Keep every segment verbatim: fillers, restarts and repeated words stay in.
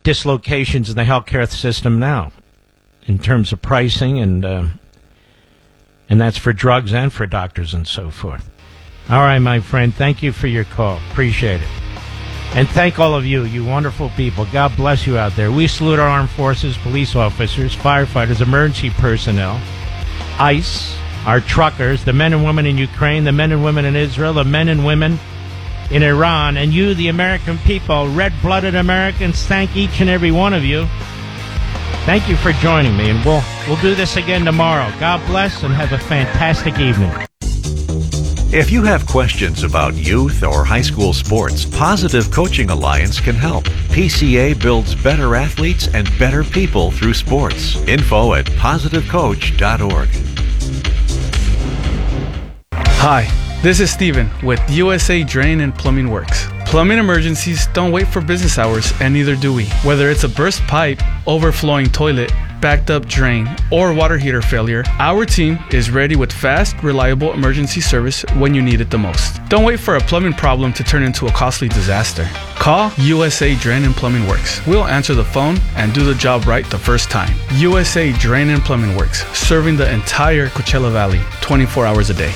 dislocations in the healthcare system now in terms of pricing, and uh, and that's for drugs and for doctors and so forth. All right, my friend, thank you for your call. Appreciate it. And thank all of you, you wonderful people. God bless you out there. We salute our armed forces, police officers, firefighters, emergency personnel, ICE, our truckers, the men and women in Ukraine, the men and women in Israel, the men and women in Iran, and you, the American people, red-blooded Americans, thank each and every one of you. Thank you for joining me, and we'll we'll do this again tomorrow. God bless, and have a fantastic evening. If you have questions about youth or high school sports, Positive Coaching Alliance can help. P C A builds better athletes and better people through sports. Info at positive coach dot org. Hi, this is Steven with U S A Drain and Plumbing Works. Plumbing emergencies don't wait for business hours, and neither do we. Whether it's a burst pipe, overflowing toilet, backed up drain, or water heater failure, our team is ready with fast, reliable emergency service when you need it the most. Don't wait for a plumbing problem to turn into a costly disaster. Call U S A Drain and Plumbing Works. We'll answer the phone and do the job right the first time. U S A Drain and Plumbing Works, serving the entire Coachella Valley, twenty-four hours a day.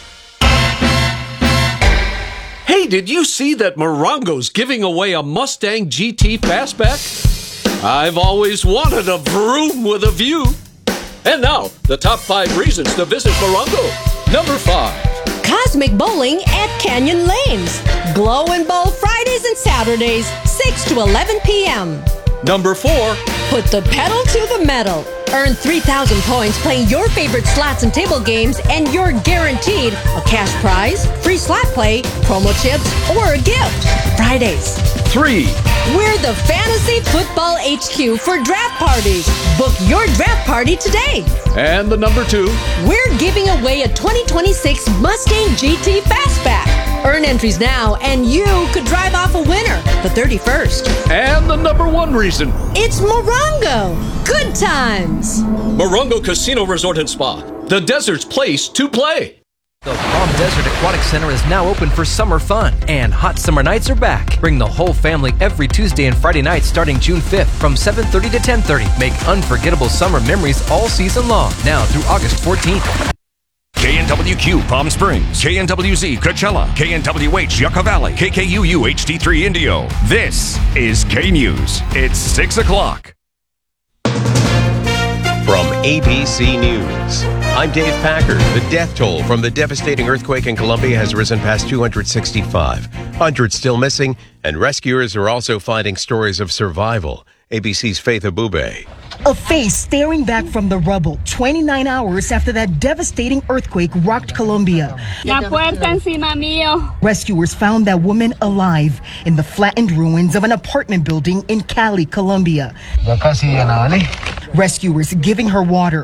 Hey, did you see that Morongo's giving away a Mustang G T Fastback? I've always wanted a vroom with a view. And now, the top five reasons to visit Morongo. Number five. Cosmic Bowling at Canyon Lanes. Glow and Bowl Fridays and Saturdays, six to eleven p.m. Number four. Put the pedal to the metal. Earn three thousand points playing your favorite slots and table games, and you're guaranteed a cash prize, free slot play, promo chips, or a gift. Fridays. Three. We're the Fantasy Football H Q for draft parties. Book your draft party today. And the number two. We're giving away a twenty twenty-six Mustang G T Fastback. Earn entries now, and you could drive off a winner the thirty-first. And the number one reason. It's Morongo. Good times. Morongo Casino Resort and Spa. The desert's place to play. The Palm Desert Aquatic Center is now open for summer fun, and hot summer nights are back. Bring the whole family every Tuesday and Friday night starting June fifth from seven thirty to ten thirty. Make unforgettable summer memories all season long, now through August fourteenth. K N W Q Palm Springs, K N W Z Coachella, K N W H Yucca Valley, K K U U H D three Indio. This is K News. It's six o'clock. From A B C News, I'm Dave Packard. The death toll from the devastating earthquake in Colombia has risen past two hundred sixty-five. Hundreds still missing, and rescuers are also finding stories of survival. A B C's Faith Abube. A face staring back from the rubble twenty-nine hours after that devastating earthquake rocked Colombia. La puerta encima mío. Rescuers found that woman alive in the flattened ruins of an apartment building in Cali, Colombia. Rescuers giving her water.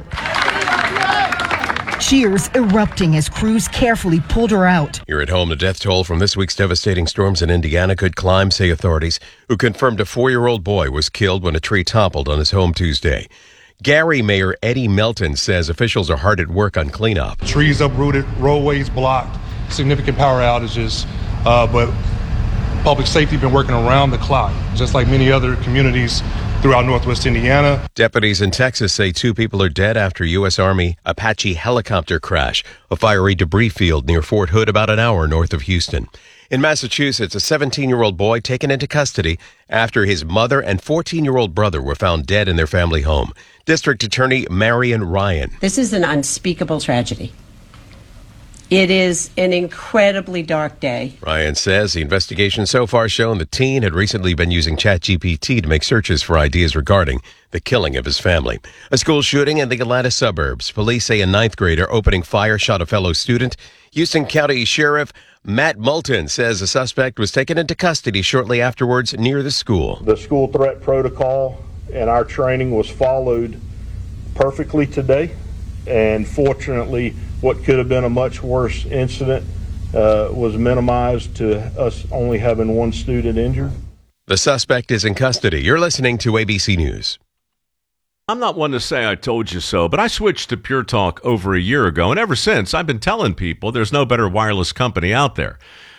Cheers erupting as crews carefully pulled her out. Here at home, the death toll from this week's devastating storms in Indiana could climb, say authorities, who confirmed a four-year-old boy was killed when a tree toppled on his home Tuesday. Gary Mayor Eddie Melton says officials are hard at work on cleanup. Trees uprooted, roadways blocked, significant power outages, uh, but public safety been working around the clock, just like many other communities throughout northwest Indiana. Deputies in Texas say two people are dead after U S. Army Apache helicopter crash, a fiery debris field near Fort Hood about an hour north of Houston. In Massachusetts, a seventeen-year-old boy taken into custody after his mother and fourteen-year-old brother were found dead in their family home. District Attorney Marion Ryan. This is an unspeakable tragedy. It is an incredibly dark day. Ryan says the investigation so far shown the teen had recently been using ChatGPT to make searches for ideas regarding the killing of his family. A school shooting in the Atlanta suburbs. Police say a ninth grader opening fire shot a fellow student. Houston County Sheriff Matt Moulton says the suspect was taken into custody shortly afterwards near the school. The school threat protocol and our training was followed perfectly today, and fortunately what could have been a much worse incident uh, was minimized to us only having one student injured. The suspect is in custody. You're listening to A B C News. I'm not one to say I told you so, but I switched to Pure Talk over a year ago, and ever since I've been telling people there's no better wireless company out there.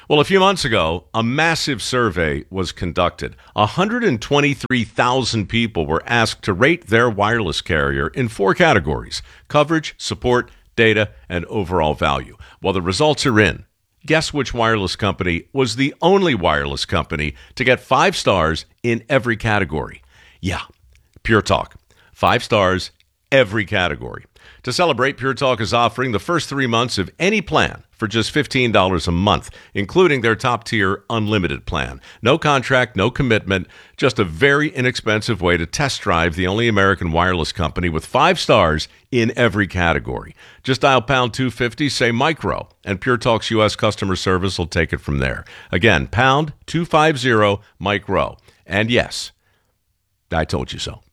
Well, a few months ago, a massive survey was conducted. one hundred twenty-three thousand people were asked to rate their wireless carrier in four categories: coverage, support, data, and overall value. Well, the results are in. Guess which wireless company was the only wireless company to get five stars in every category? Yeah, Pure Talk. Five stars, every category. To celebrate, Pure Talk is offering the first three months of any plan for just fifteen dollars a month, including their top-tier unlimited plan. No contract, no commitment, just a very inexpensive way to test drive the only American wireless company with five stars in every category. Just dial pound two fifty, say micro, and Pure Talk's U S customer service will take it from there. Again, pound two fifty, micro. And yes, I told you so.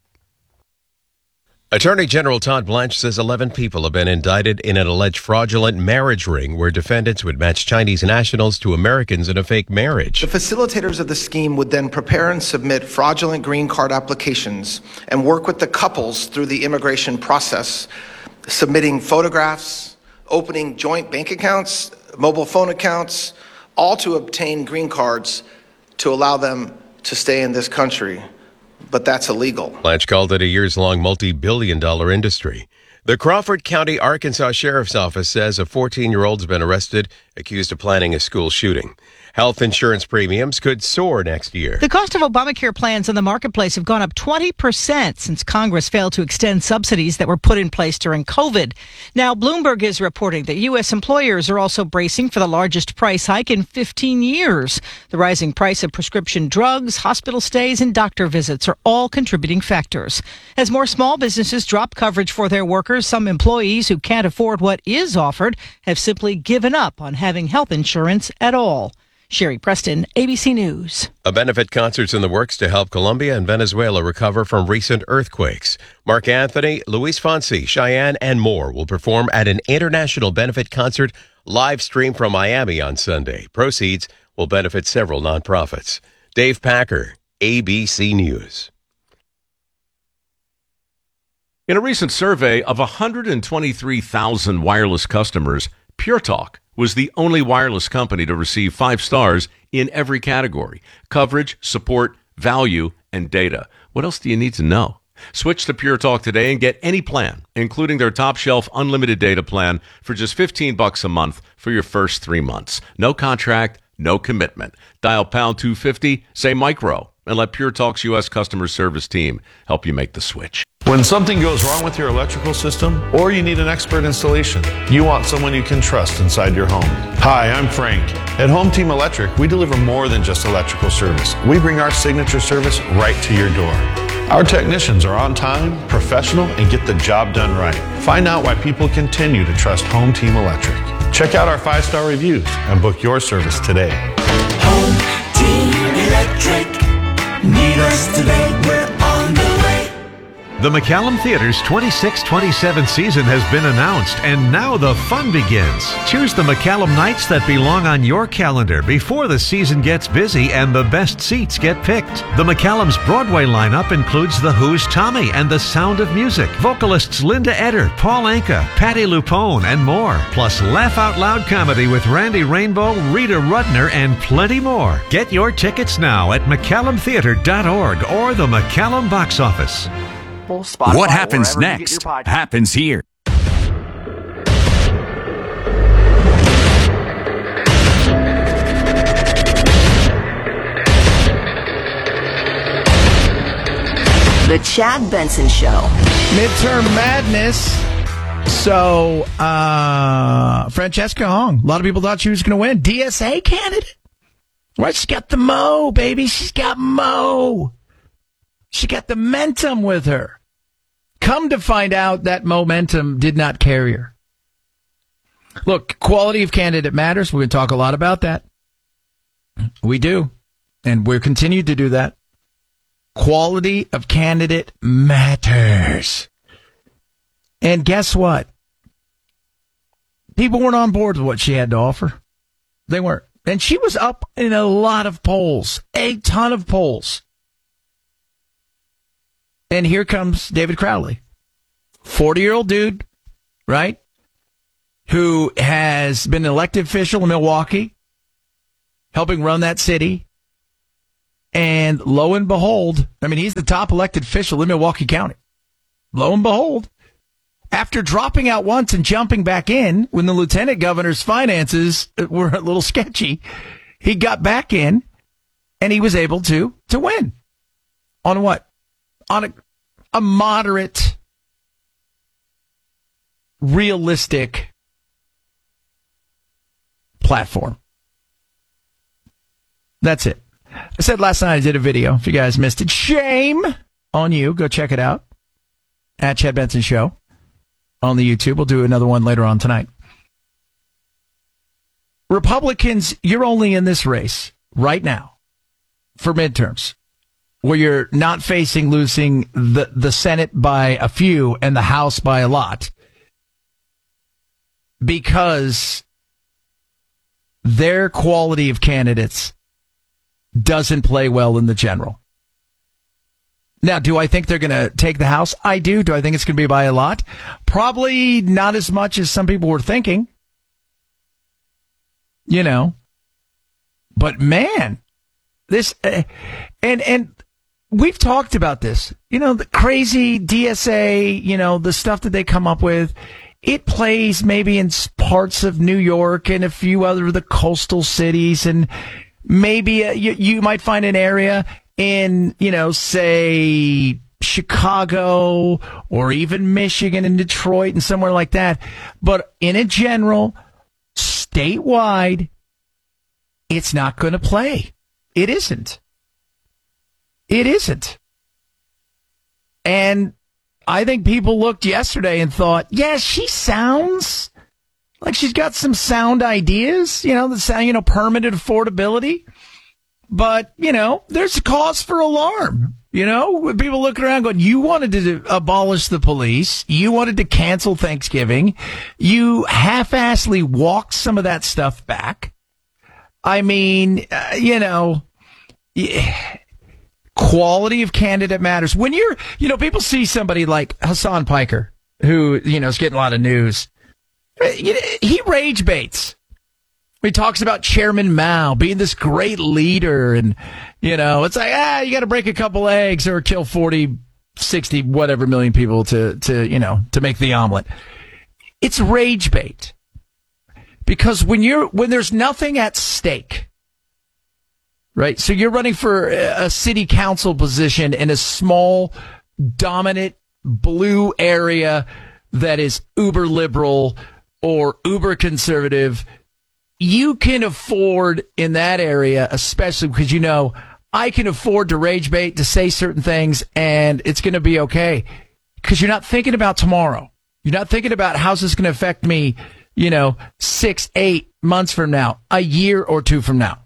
Attorney General Todd Blanche says eleven people have been indicted in an alleged fraudulent marriage ring where defendants would match Chinese nationals to Americans in a fake marriage. The facilitators of the scheme would then prepare and submit fraudulent green card applications and work with the couples through the immigration process, submitting photographs, opening joint bank accounts, mobile phone accounts, all to obtain green cards to allow them to stay in this country. But that's illegal. Blanche called it a years-long multi-billion dollar industry. The Crawford County, Arkansas Sheriff's Office says a fourteen-year-old's been arrested, accused of planning a school shooting. Health insurance premiums could soar next year. The cost of Obamacare plans in the marketplace have gone up twenty percent since Congress failed to extend subsidies that were put in place during COVID. Now, Bloomberg is reporting that U S employers are also bracing for the largest price hike in fifteen years. The rising price of prescription drugs, hospital stays, and doctor visits are all contributing factors. As more small businesses drop coverage for their workers, some employees who can't afford what is offered have simply given up on having health insurance at all. Sherry Preston, A B C News. A benefit concert's in the works to help Colombia and Venezuela recover from recent earthquakes. Mark Anthony, Luis Fonsi, Cheyenne, and more will perform at an international benefit concert live streamed from Miami on Sunday. Proceeds will benefit several nonprofits. Dave Packer, A B C News. In a recent survey of one hundred twenty-three thousand wireless customers, Pure Talk was the only wireless company to receive five stars in every category: coverage, support, value, and data. What else do you need to know? Switch to Pure Talk today and get any plan, including their top shelf unlimited data plan, for just fifteen bucks a month for your first three months. No contract, no commitment. Dial pound two fifty, say micro, and let Pure Talk's U S customer service team help you make the switch. When something goes wrong with your electrical system, or you need an expert installation, you want someone you can trust inside your home. Hi, I'm Frank. At Home Team Electric, we deliver more than just electrical service. We bring our signature service right to your door. Our technicians are on time, professional, and get the job done right. Find out why people continue to trust Home Team Electric. Check out our five-star reviews and book your service today. Home Team Electric. Need us today, we're on the way. The McCallum Theater's twenty-six twenty-seven season has been announced, and now the fun begins. Choose the McCallum nights that belong on your calendar before the season gets busy and the best seats get picked. The McCallum's Broadway lineup includes The Who's Tommy and The Sound of Music, vocalists Linda Eder, Paul Anka, Patti LuPone, and more. Plus Laugh Out Loud comedy with Randy Rainbow, Rita Rudner, and plenty more. Get your tickets now at McCallum Theater dot org or the McCallum box office. Spotify, what happens next happens here. The Chad Benson Show. Midterm madness. So, uh, Francesca Hong. A lot of people thought she was going to win. D S A candidate. Right? She's got the mo, baby. She's got mo. She got the momentum with her. Come to find out that momentum did not carry her. Look, quality of candidate matters. We're going to talk a lot about that. We do. And we'll continue to do that. Quality of candidate matters. And guess what? People weren't on board with what she had to offer. They weren't. And she was up in a lot of polls. A ton of polls. And here comes David Crowley, forty-year-old dude, right, who has been an elected official in Milwaukee, helping run that city. And lo and behold, I mean, he's the top elected official in Milwaukee County. Lo and behold, after dropping out once and jumping back in when the lieutenant governor's finances were a little sketchy, he got back in and he was able to to win. On what? On a, a moderate, realistic platform. That's it. I said last night I did a video. If you guys missed it, shame on you. Go check it out at Chad Benson Show on the YouTube. We'll do another one later on tonight. Republicans, you're only in this race right now for midterms, where you're not facing losing the, the Senate by a few and the House by a lot, because their quality of candidates doesn't play well in the general. Now, do I think they're going to take the House? I do. Do I think it's going to be by a lot? Probably not as much as some people were thinking. You know. But man, this, uh, and, and we've talked about this, you know, the crazy D S A, you know, the stuff that they come up with. It plays maybe in parts of New York and a few other of the coastal cities, and maybe uh, you, you might find an area in, you know, say Chicago or even Michigan and Detroit and somewhere like that. But in a general, statewide, it's not going to play. It isn't. It isn't. And I think people looked yesterday and thought, yeah, she sounds like she's got some sound ideas, you know, the sound, you know, permanent affordability. But, you know, there's a cause for alarm. You know, with people looking around going, you wanted to abolish the police. You wanted to cancel Thanksgiving. You half-assedly walked some of that stuff back. I mean, uh, you know, yeah, quality of candidate matters. When you're, you know, people see somebody like Hassan Piker, who, you know, is getting a lot of news. He rage baits. He talks about Chairman Mao being this great leader, and, you know, it's like, ah, you got to break a couple eggs or kill forty, sixty, whatever million people to, to, you know, to make the omelet. It's rage bait. Because when you're, when there's nothing at stake, right? So you're running for a city council position in a small, dominant blue area that is uber liberal or uber conservative. You can afford in that area, especially because, you know, I can afford to rage bait, to say certain things, and it's going to be okay. Because you're not thinking about tomorrow. You're not thinking about how's this going to affect me, you know, six, eight months from now, a year or two from now.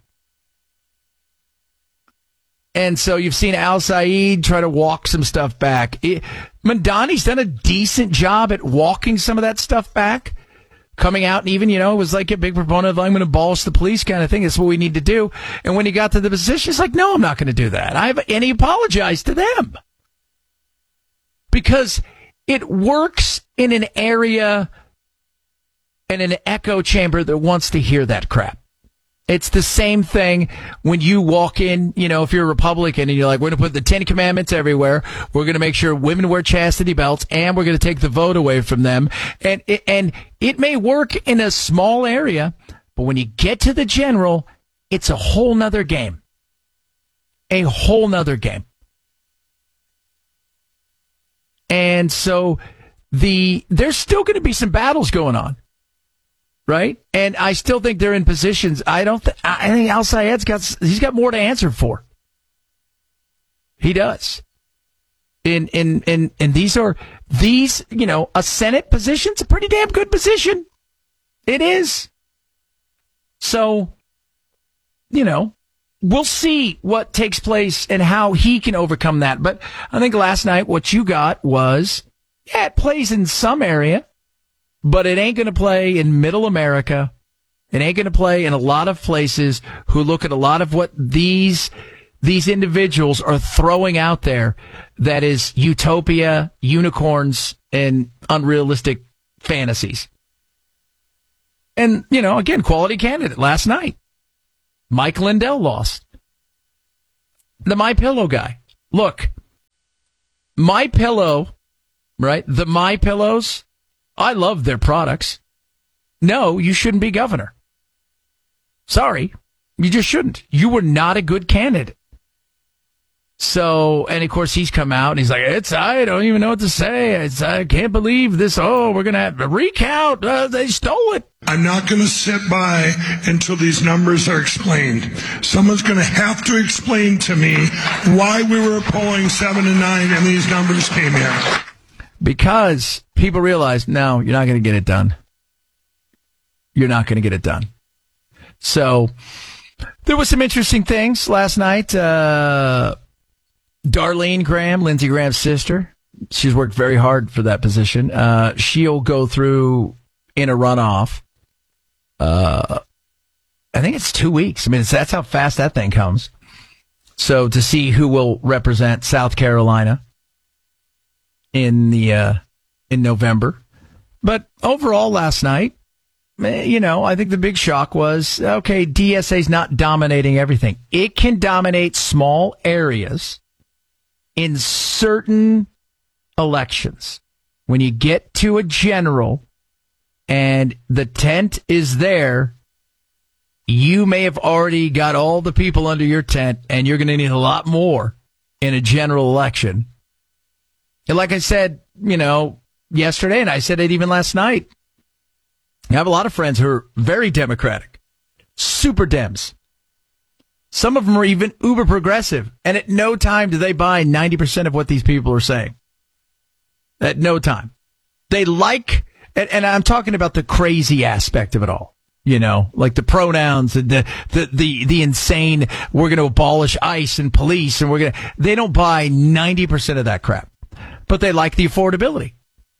And so you've seen Al Saeed try to walk some stuff back. It, Mandani's done a decent job at walking some of that stuff back. Coming out and even, you know, was like a big proponent of, I'm going to abolish the police kind of thing. That's what we need to do. And when he got to the position, he's like, no, I'm not going to do that. I've, and he apologized to them. Because it works in an area and an echo chamber that wants to hear that crap. It's the same thing when you walk in, you know, if you're a Republican and you're like, we're going to put the Ten Commandments everywhere. We're going to make sure women wear chastity belts, and we're going to take the vote away from them. And, and it may work in a small area, but when you get to the general, it's a whole nother game. A whole nother game. And so the, there's still going to be some battles going on. Right? And I still think they're in positions. I don't th- I think Al Sayed's got, he's got more to answer for. He does. And, and, and, and these are, these, you know, a Senate position's a pretty damn good position. It is. So, you know, we'll see what takes place and how he can overcome that. But I think last night what you got was, yeah, it plays in some area. But it ain't going to play in middle America. It ain't going to play in a lot of places who look at a lot of what these these individuals are throwing out there that is utopia, unicorns, and unrealistic fantasies. And, you know, again, quality candidate last night. Mike Lindell lost. The MyPillow guy. Look, MyPillow, right? The MyPillows, I love their products. No, you shouldn't be governor. Sorry, you just shouldn't. You were not a good candidate. So, and of course he's come out and he's like, it's, I don't even know what to say. It's, I can't believe this. Oh, we're going to have a recount. Uh, they stole it. I'm not going to sit by until these numbers are explained. Someone's going to have to explain to me why we were polling seven to nine and these numbers came in. Because people realize, no, you're not going to get it done. You're not going to get it done. So there was some interesting things last night. Uh, Darlene Graham, Lindsey Graham's sister, she's worked very hard for that position. Uh, she'll go through in a runoff. Uh, I think it's two weeks. I mean, it's, that's how fast that thing comes. So to see who will represent South Carolina in the uh, in November. But overall, last night, you know, I think the big shock was, okay, D S A's not dominating everything. It can dominate small areas in certain elections. When you get to a general and the tent is there, you may have already got all the people under your tent, and you're going to need a lot more in a general election. And like I said, you know, yesterday, and I said it even last night, I have a lot of friends who are very Democratic, super Dems. Some of them are even uber progressive, and at no time do they buy ninety percent of what these people are saying. At no time. They like, and, and I'm talking about the crazy aspect of it all, you know, like the pronouns and the, the, the, the insane, we're going to abolish ICE and police, and we're going to, they don't buy ninety percent of that crap, but they like the affordability.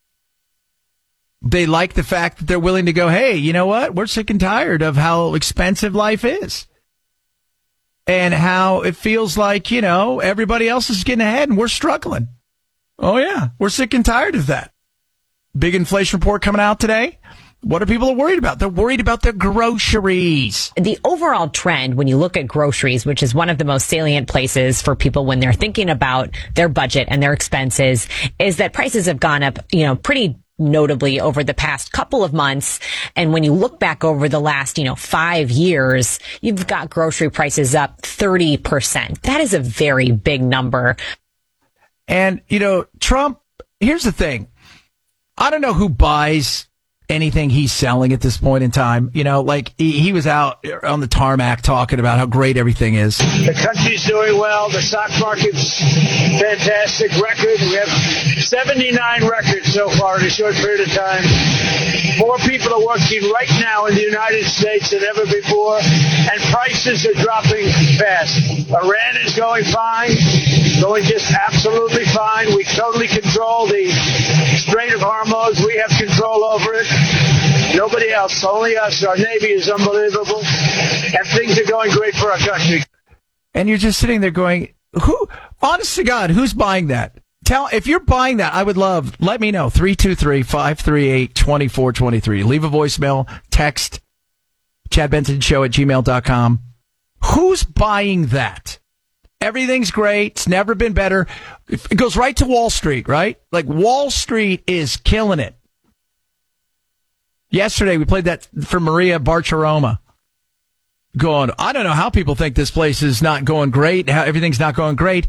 They like the fact that they're willing to go, hey, you know what? We're sick and tired of how expensive life is. And how it feels like, you know, everybody else is getting ahead and we're struggling. Oh, yeah. We're sick and tired of that. Big inflation report coming out today. What are people worried about? They're worried about their groceries. The overall trend, when you look at groceries, which is one of the most salient places for people when they're thinking about their budget and their expenses, is that prices have gone up, you know, pretty notably over the past couple of months. And when you look back over the last, you know, five years, you've got grocery prices up thirty percent. That is a very big number. And, you know, Trump, here's the thing. I don't know who buys anything he's selling at this point in time. You know, like he, he was out on the tarmac talking about how great everything is. The country's doing well. The stock market's fantastic record. We have seventy-nine records so far in a short period of time. More people are working right now in the United States than ever before, and prices are dropping fast. Iran is going fine, going just absolutely fine. We totally control the Strait of Hormuz. We have control over it. Nobody else, only us. Our Navy is unbelievable, and things are going great for our country. And you're just sitting there going, "Who? Honest to God, who's buying that? Tell if you're buying that. I would love. Let me know. three two three, five three eight, two four two three. Leave a voicemail, text, Chad Benson Show at gmail dot com. Who's buying that? Everything's great. It's never been better. It goes right to Wall Street, right? Like Wall Street is killing it. Yesterday, we played that for Maria Bartiromo. Going, I don't know how people think this place is not going great, how everything's not going great.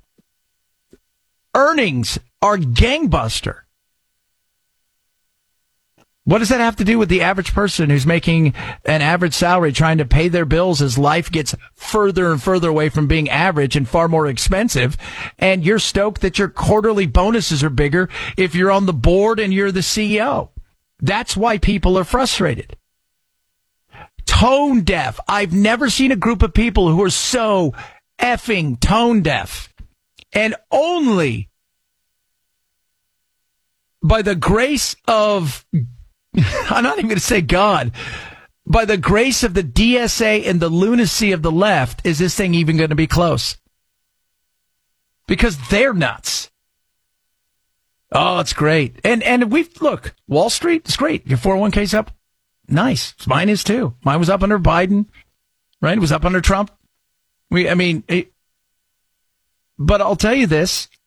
Earnings are gangbuster. What does that have to do with the average person who's making an average salary trying to pay their bills as life gets further and further away from being average and far more expensive? And you're stoked that your quarterly bonuses are bigger if you're on the board and you're the C E O. That's why people are frustrated. Tone deaf. I've never seen a group of people who are so effing tone deaf. And only by the grace of, I'm not even going to say God, by the grace of the D S A and the lunacy of the left is this thing even going to be close. Because they're nuts. Oh, it's great. And and we look, Wall Street, it's great. Your four oh one k's up. Nice. Mine is too. Mine was up under Biden. right? It was up under Trump. We, I mean, it, but I'll tell you this.